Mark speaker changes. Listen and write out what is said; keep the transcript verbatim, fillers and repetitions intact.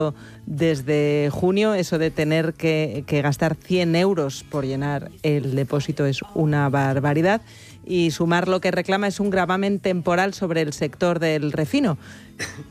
Speaker 1: desde junio. Eso de tener que, que gastar cien euros por llenar el depósito es una barbaridad. Y Sumar lo que reclama es un gravamen temporal sobre el sector del refino.